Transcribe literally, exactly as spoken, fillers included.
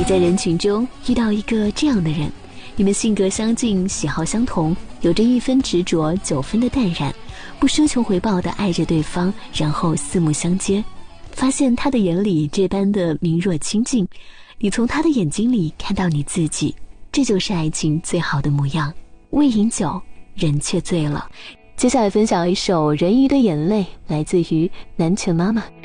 在人群中遇到一个这样的人，你们性格相近，喜好相同，有着一分执着，九分的淡然，不奢求回报的爱着对方，然后四目相接，发现他的眼里这般的明若清净，你从他的眼睛里看到你自己，这就是爱情最好的模样。未饮酒，人却醉了。接下来分享一首《人鱼的眼泪》，来自于南拳妈妈。